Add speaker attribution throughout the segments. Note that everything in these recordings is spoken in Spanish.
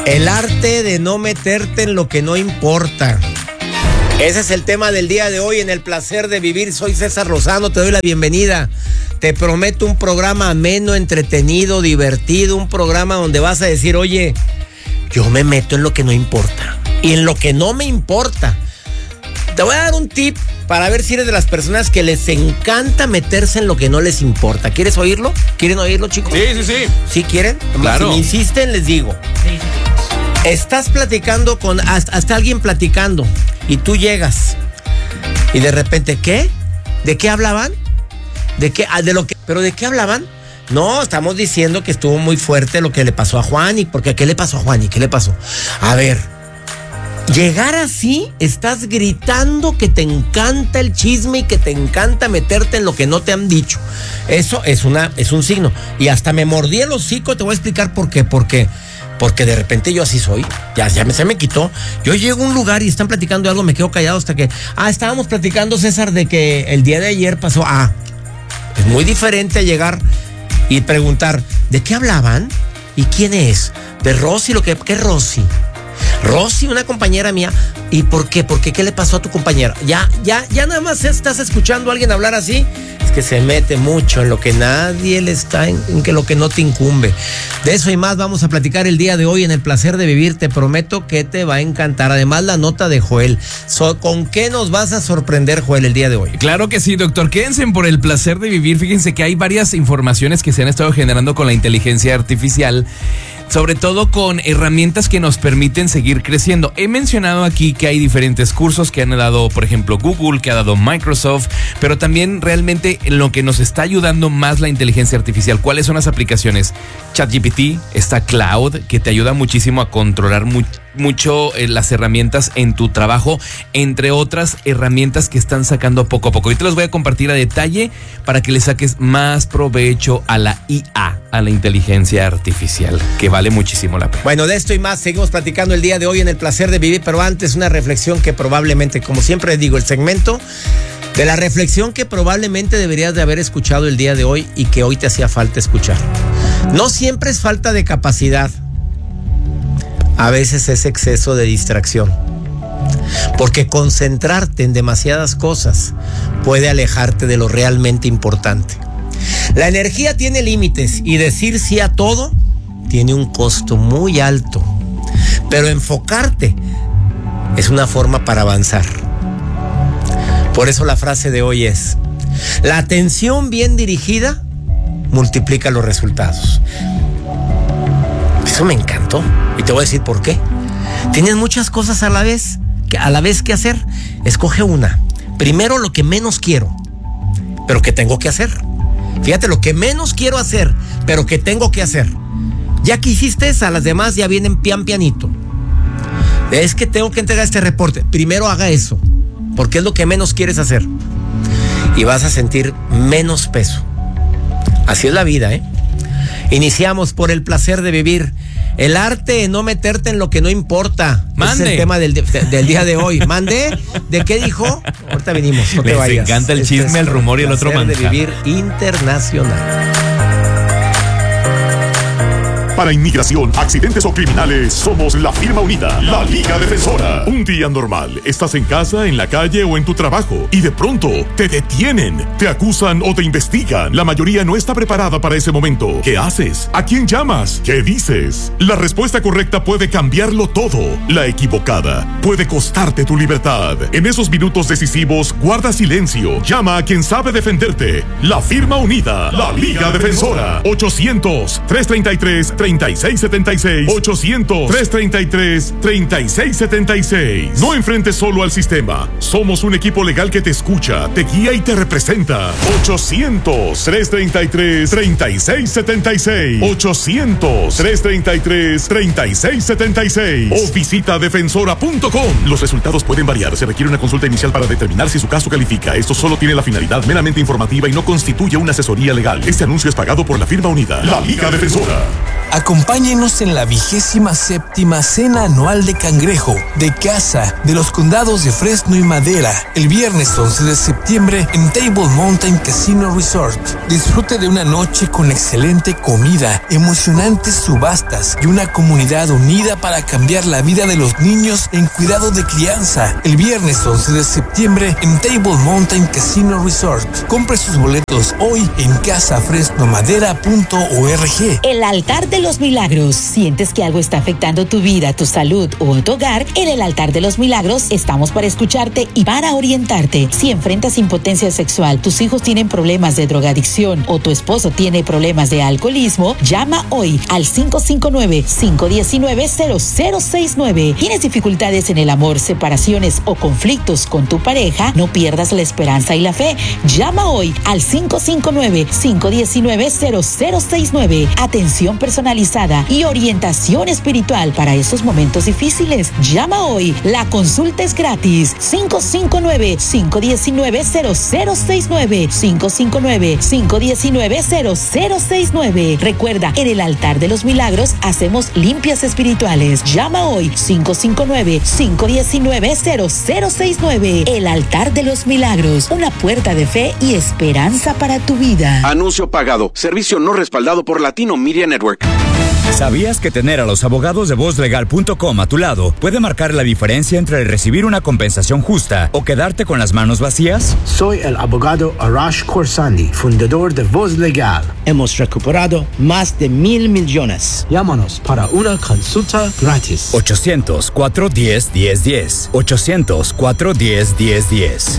Speaker 1: El arte de no meterte en lo que no importa. Ese es el tema del día de hoy en El Placer de Vivir. Soy César Lozano, te doy la bienvenida. Te prometo un programa ameno, entretenido, divertido, un programa donde vas a decir, oye, yo me meto en lo que no importa y en lo que no me importa. Te voy a dar un tip para ver si eres de las personas que les encanta meterse en lo que no les importa. ¿Quieres oírlo? ¿Quieren oírlo, chicos?
Speaker 2: Sí.
Speaker 1: ¿Sí quieren?
Speaker 2: Claro.
Speaker 1: Si me insisten, les digo. Sí. Estás platicando con hasta alguien platicando y tú llegas y de repente, ¿qué? ¿De qué hablaban? ¿Pero de qué hablaban? No, estamos diciendo que estuvo muy fuerte lo que le pasó a Juani. Porque ¿qué le pasó a Juani? ¿Qué le pasó? A ver, llegar así, estás gritando que te encanta el chisme y que te encanta meterte en lo que no te han dicho. Eso es un signo. Y hasta me mordí el hocico, te voy a explicar por qué. Porque de repente yo así soy, se me quitó. Yo llego a un lugar y están platicando de algo, me quedo callado hasta que... estábamos platicando, César, de que el día de ayer pasó... es muy diferente a llegar y preguntar, ¿de qué hablaban? ¿Y quién es? De Rosy, ¿qué es Rosy? Rosy, una compañera mía. ¿Y por qué? ¿Por qué? ¿Qué le pasó a tu compañera? Ya nada más estás escuchando a alguien hablar así. Es que se mete mucho en lo que nadie le está, en que lo que no te incumbe. De eso y más vamos a platicar el día de hoy en El Placer de Vivir. Te prometo que te va a encantar. Además, la nota de Joel. ¿Con qué nos vas a sorprender, Joel, el día de hoy?
Speaker 2: Claro que sí, doctor. Quédense por El Placer de Vivir. Fíjense que hay varias informaciones que se han estado generando con la inteligencia artificial, sobre todo con herramientas que nos permiten seguir creciendo. He mencionado aquí que hay diferentes cursos que han dado, por ejemplo, Google, que ha dado Microsoft, pero también realmente en lo que nos está ayudando más la inteligencia artificial. ¿Cuáles son las aplicaciones? ChatGPT, está Cloud, que te ayuda muchísimo a controlar mucho las herramientas en tu trabajo, entre otras herramientas que están sacando poco a poco. Y te las voy a compartir a detalle para que le saques más provecho a la IA, a la inteligencia artificial, que vale muchísimo la pena.
Speaker 1: Bueno, de esto y más seguimos platicando el día de hoy en El Placer de Vivir, pero antes una reflexión que probablemente, como siempre digo, el segmento de la reflexión que probablemente deberías de haber escuchado el día de hoy y que hoy te hacía falta escuchar. No siempre es falta de capacidad. A veces es exceso de distracción. Porque concentrarte en demasiadas cosas puede alejarte de lo realmente importante. La energía tiene límites y decir sí a todo tiene un costo muy alto. Pero enfocarte es una forma para avanzar. Por eso la frase de hoy es: la atención bien dirigida multiplica los resultados. Eso me encantó y te voy a decir por qué. Tienes muchas cosas a la vez que hacer. Escoge una. Primero, lo que menos quiero, pero que tengo que hacer. Fíjate, lo que menos quiero hacer, pero que tengo que hacer. Ya que hiciste esa, las demás ya vienen pianito. Es que tengo que entregar este reporte. Primero haga eso, porque es lo que menos quieres hacer. Y vas a sentir menos peso. Así es la vida, ¿eh? Iniciamos por El Placer de Vivir. El arte de no meterte en lo que no importa.
Speaker 2: Mande.
Speaker 1: Es el tema del día de hoy. ¿Mande? ¿De qué dijo? Ahorita venimos, no te
Speaker 2: Les
Speaker 1: vayas.
Speaker 2: encanta el chisme, el rumor y el otro manjar.
Speaker 1: El Placer de Vivir internacional.
Speaker 3: Para inmigración, accidentes o criminales, somos la firma unida, la Liga Defensora. Un día normal, estás en casa, en la calle o en tu trabajo y de pronto te detienen, te acusan o te investigan. La mayoría no está preparada para ese momento. ¿Qué haces? ¿A quién llamas? ¿Qué dices? La respuesta correcta puede cambiarlo todo. La equivocada puede costarte tu libertad. En esos minutos decisivos, guarda silencio. Llama a quien sabe defenderte. La firma unida, la Liga Defensora. 800-333-3676. 800-333-3676. No enfrentes solo al sistema. Somos un equipo legal que te escucha, te guía y te representa. 800-333-3676. 800-333-3676. O visita defensora.com. Los resultados pueden variar. Se requiere una consulta inicial para determinar si su caso califica. Esto solo tiene la finalidad meramente informativa y no constituye una asesoría legal. Este anuncio es pagado por la firma unida, la Liga Defensora.
Speaker 4: Acompáñenos en la 27ª Cena Anual de Cangrejo de Casa de los Condados de Fresno y Madera, el viernes 11 de septiembre en Table Mountain Casino Resort. Disfrute de una noche con excelente comida, emocionantes subastas y una comunidad unida para cambiar la vida de los niños en cuidado de crianza. El viernes 11 de septiembre en Table Mountain Casino Resort. Compre sus boletos hoy en casafresnomadera.org.
Speaker 5: El altar de los milagros. ¿Sientes que algo está afectando tu vida, tu salud o tu hogar? En el altar de los milagros estamos para escucharte y para orientarte. Si enfrentas impotencia sexual, tus hijos tienen problemas de drogadicción o tu esposo tiene problemas de alcoholismo, llama hoy al 559-519-0069. ¿Tienes dificultades en el amor, separaciones o conflictos con tu pareja? No pierdas la esperanza y la fe. Llama hoy al 559-519-0069. Atención personalizada y orientación espiritual para esos momentos difíciles. Llama hoy. La consulta es gratis. 559-519-0069. 559-519-0069. Recuerda, en el altar de los milagros hacemos limpias espirituales. Llama hoy. 559-519-0069. El altar de los milagros. Una puerta de fe y esperanza para tu vida.
Speaker 6: Anuncio pagado. Servicio no respaldado por Latino Media Network.
Speaker 7: ¿Sabías que tener a los abogados de vozlegal.com a tu lado puede marcar la diferencia entre recibir una compensación justa o quedarte con las manos vacías?
Speaker 8: Soy el abogado Arash Khorsandi, fundador de Voz Legal. Hemos recuperado más de 1,000 millones. Llámanos para una consulta gratis.
Speaker 7: 800-410-1010. 800-410-1010.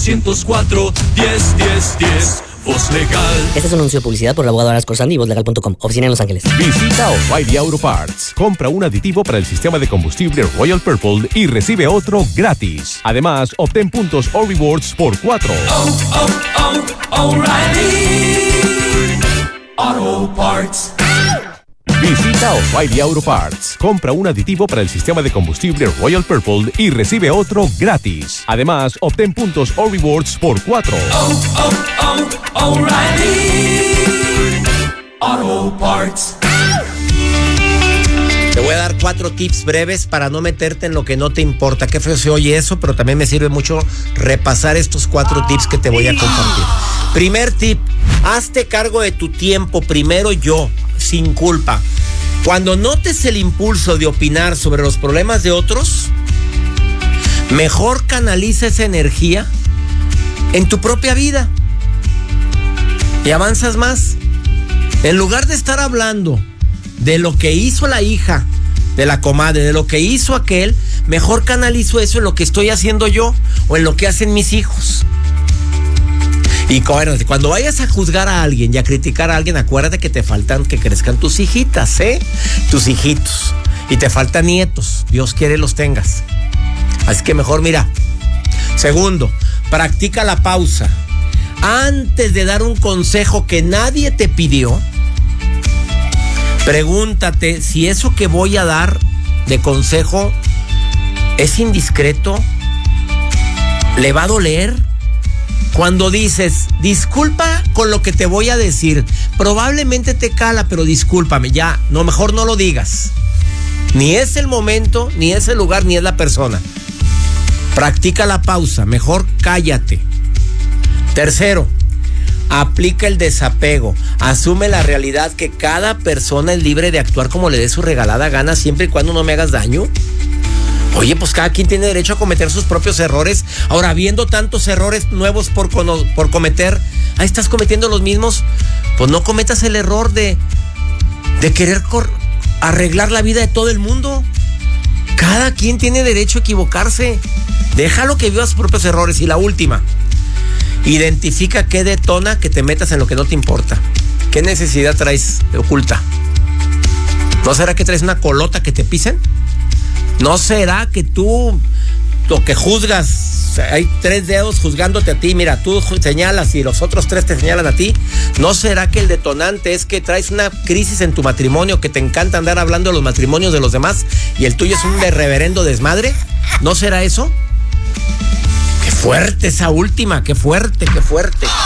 Speaker 9: 800-410-1010. Voz Legal.
Speaker 10: Este es un anuncio de publicidad por el abogado Arash Khorsandi y vozlegal.com. Oficina en Los Ángeles.
Speaker 11: Visita O'Reilly Auto Parts. Compra un aditivo para el sistema de combustible Royal Purple y recibe otro gratis. Además, obtén puntos o rewards por 4.
Speaker 9: O'Reilly Auto Parts.
Speaker 11: Visita O'Reilly Auto Parts. Compra un aditivo para el sistema de combustible Royal Purple y recibe otro gratis. Además, obtén puntos o rewards por 4.
Speaker 9: O'Reilly Auto Parts.
Speaker 1: Te voy a dar 4 tips breves para no meterte en lo que no te importa. Qué feo se oye eso, pero también me sirve mucho repasar estos 4 tips que te voy a compartir. Primer tip, hazte cargo de tu tiempo, primero yo, sin culpa. Cuando notes el impulso de opinar sobre los problemas de otros, mejor canaliza esa energía en tu propia vida y avanzas más. En lugar de estar hablando de lo que hizo la hija de la comadre, de lo que hizo aquel, mejor canalizo eso en lo que estoy haciendo yo o en lo que hacen mis hijos. Y cuando vayas a juzgar a alguien y a criticar a alguien, acuérdate que te faltan que crezcan tus hijitas, tus hijitos. Y te faltan nietos. Dios quiere los tengas. Así que mejor mira. Segundo, practica la pausa. Antes de dar un consejo que nadie te pidió, pregúntate si eso que voy a dar de consejo es indiscreto, le va a doler. Cuando dices, disculpa con lo que te voy a decir, probablemente te cala, pero discúlpame, ya, no, mejor no lo digas. Ni es el momento, ni es el lugar, ni es la persona. Practica la pausa, mejor cállate. Tercero, aplica el desapego. Asume la realidad que cada persona es libre de actuar como le dé su regalada gana, siempre y cuando no me hagas daño. Oye, pues cada quien tiene derecho a cometer sus propios errores. Ahora, viendo tantos errores nuevos por cometer, ahí estás cometiendo los mismos. Pues no cometas el error de querer arreglar la vida de todo el mundo. Cada quien tiene derecho a equivocarse. Déjalo que viva sus propios errores. Y la última, identifica qué detona que te metas en lo que no te importa. ¿Qué necesidad traes oculta? ¿No será que traes una colota que te pisen? ¿No será que tú lo que juzgas, hay 3 dedos juzgándote a ti, mira, tú señalas y los otros 3 te señalan a ti? ¿No será que el detonante es que traes una crisis en tu matrimonio, que te encanta andar hablando de los matrimonios de los demás y el tuyo es un reverendo desmadre? ¿No será eso? Qué fuerte esa última, qué fuerte, qué fuerte.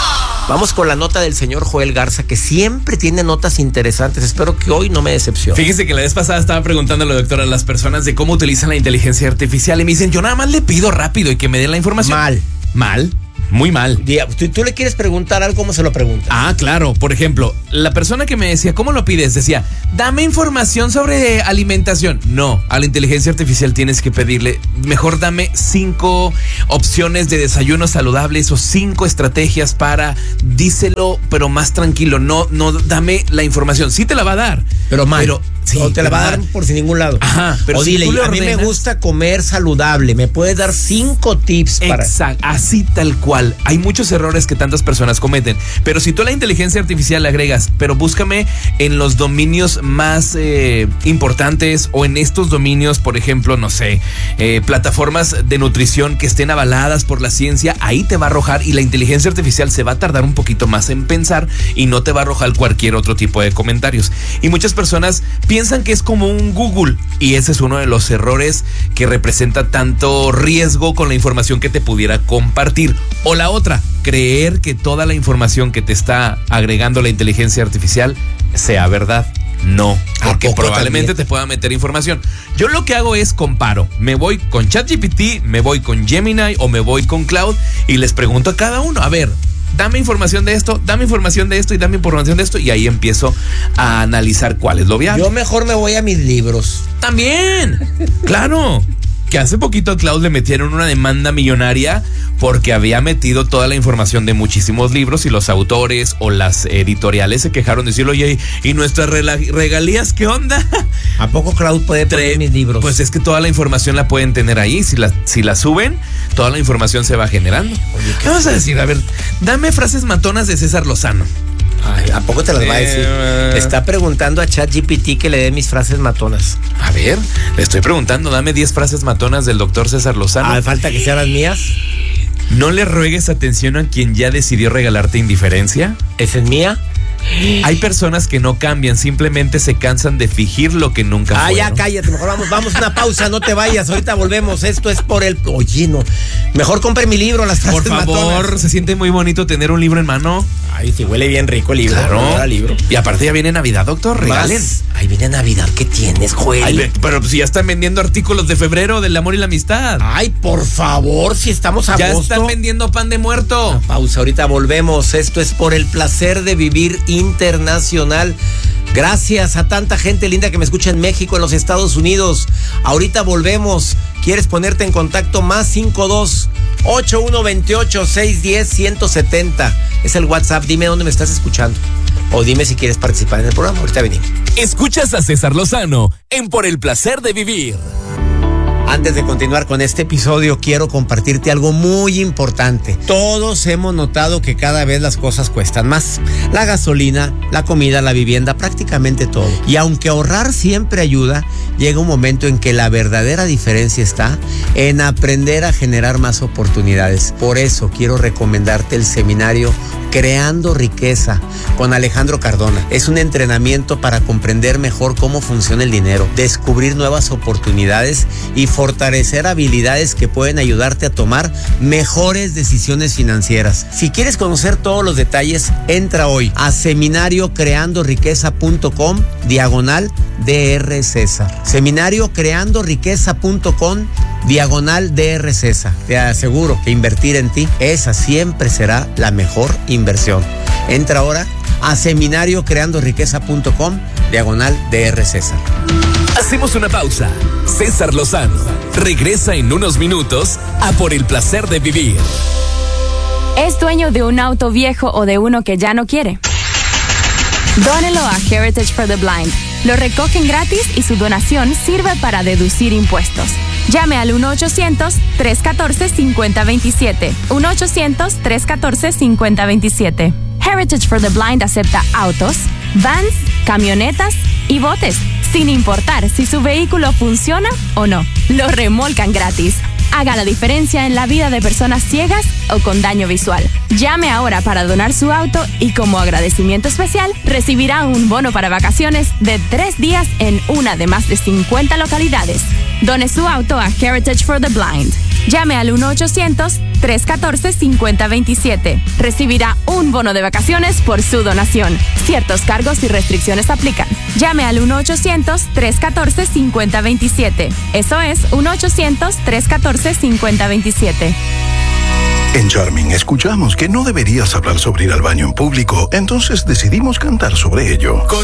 Speaker 1: Vamos con la nota del señor Joel Garza, que siempre tiene notas interesantes. Espero que hoy no me decepcione.
Speaker 2: Fíjese que la vez pasada estaba preguntando a la doctora a las personas de cómo utilizan la inteligencia artificial y me dicen, yo nada más le pido rápido y que me den la información. Mal. Muy mal.
Speaker 1: ¿Tú le quieres preguntar algo? ¿Cómo se lo preguntas?
Speaker 2: Ah, claro. Por ejemplo, la persona que me decía, ¿cómo lo pides? Decía, dame información sobre alimentación. No, a la inteligencia artificial tienes que pedirle, mejor dame 5 opciones de desayunos saludables o 5 estrategias para, díselo, pero más tranquilo. No, dame la información. Sí te la va a dar.
Speaker 1: Pero mal.
Speaker 2: Sí,
Speaker 1: o te la va a dar por sin ningún lado.
Speaker 2: Ajá. Pero
Speaker 1: o
Speaker 2: si
Speaker 1: dile, a mí me gusta comer saludable. ¿Me puedes dar 5 tips para...?
Speaker 2: Exacto, así tal cual. Hay muchos errores que tantas personas cometen. Pero si tú a la inteligencia artificial le agregas, pero búscame en los dominios más importantes o en estos dominios, por ejemplo, no sé, plataformas de nutrición que estén avaladas por la ciencia, ahí te va a arrojar y la inteligencia artificial se va a tardar un poquito más en pensar y no te va a arrojar cualquier otro tipo de comentarios. Y muchas personas piensan que es como un Google y ese es uno de los errores que representa tanto riesgo con la información que te pudiera compartir. O la otra, creer que toda la información que te está agregando la inteligencia artificial sea verdad. No, porque probablemente te pueda meter información. Yo lo que hago es comparo. Me voy con ChatGPT, me voy con Gemini o me voy con Cloud y les pregunto a cada uno, a ver, dame información de esto, dame información de esto y dame información de esto y ahí empiezo a analizar cuál es lo viable.
Speaker 1: Yo mejor me voy a mis libros.
Speaker 2: También, claro. Que hace poquito a Cloud le metieron una demanda millonaria porque había metido toda la información de muchísimos libros y los autores o las editoriales se quejaron de decirlo, oye, ¿y nuestras regalías qué onda?
Speaker 1: ¿A poco Cloud puede poner mis libros?
Speaker 2: Pues es que toda la información la pueden tener ahí. Si la suben, toda la información se va generando. Oye, ¿qué vas a decir? A ver, dame frases matonas de César Lozano.
Speaker 1: Ay, ¿a poco te las va a decir? Está preguntando a ChatGPT que le dé mis frases matonas.
Speaker 2: A ver, le estoy preguntando, dame 10 frases matonas del doctor César Lozano.
Speaker 1: Ah, falta que sean las mías.
Speaker 2: No le ruegues atención a quien ya decidió regalarte indiferencia.
Speaker 1: ¿Esa es mía?
Speaker 2: Hay personas que no cambian, simplemente se cansan de fingir lo que nunca fueron.
Speaker 1: Ya cállate, mejor vamos a una pausa, no te vayas, ahorita volvemos. Esto es por el... Oye, no, mejor compre mi libro, las frases
Speaker 2: matonas. Por favor,
Speaker 1: matonas.
Speaker 2: Se siente muy bonito tener un libro en mano.
Speaker 1: Ay, sí, huele bien rico el libro.
Speaker 2: Claro. Libro. Y aparte ya viene Navidad, doctor, regalen.
Speaker 1: Ay, viene Navidad, ¿qué tienes, Joel?
Speaker 2: Ay, pero si ya están vendiendo artículos de febrero del amor y la amistad.
Speaker 1: Ay, por favor, si estamos a
Speaker 2: ya
Speaker 1: agosto.
Speaker 2: Están vendiendo pan de muerto.
Speaker 1: Una pausa, ahorita volvemos. Esto es por el placer de vivir internacional. Gracias a tanta gente linda que me escucha en México, en los Estados Unidos. Ahorita volvemos. ¿Quieres ponerte en contacto? Más 52-8128-610-170. Es el WhatsApp. Dime dónde me estás escuchando. O dime si quieres participar en el programa. Ahorita venimos.
Speaker 12: Escuchas a César Lozano en Por el Placer de Vivir.
Speaker 1: Antes de continuar con este episodio, quiero compartirte algo muy importante. Todos hemos notado que cada vez las cosas cuestan más. La gasolina, la comida, la vivienda, prácticamente todo. Y aunque ahorrar siempre ayuda, llega un momento en que la verdadera diferencia está en aprender a generar más oportunidades. Por eso quiero recomendarte el seminario Creando Riqueza con Alejandro Cardona. Es un entrenamiento para comprender mejor cómo funciona el dinero, descubrir nuevas oportunidades y fortalecer habilidades que pueden ayudarte a tomar mejores decisiones financieras. Si quieres conocer todos los detalles, entra hoy a seminariocreandoriqueza.com/Dr. César. Seminariocreandoriqueza.com/Dr. César. Te aseguro que invertir en ti, esa siempre será la mejor inversión. Entra ahora a seminariocreandoriqueza.com/Dr. César.
Speaker 12: Hacemos una pausa. César Lozano regresa en unos minutos a Por el Placer de Vivir.
Speaker 13: ¿Es dueño de un auto viejo o de uno que ya no quiere? Dónelo a Heritage for the Blind. Lo recogen gratis y su donación sirve para deducir impuestos. Llame al 1-800-314-5027. 1-800-314-5027. Heritage for the Blind acepta autos, vans, camionetas y botes, sin importar si su vehículo funciona o no. Lo remolcan gratis. Haga la diferencia en la vida de personas ciegas o con daño visual. Llame ahora para donar su auto y como agradecimiento especial recibirá un bono para vacaciones de 3 días en una de más de 50 localidades. Done su auto a Heritage for the Blind. Llame al 1-800-314-5027. Recibirá un bono de vacaciones por su donación. Ciertos cargos y restricciones aplican. Llame al 1-800-314-5027. Eso es 1-800-314-5027.
Speaker 14: En Charming escuchamos que no deberías hablar sobre ir al baño en público, entonces decidimos cantar sobre ello.
Speaker 9: Con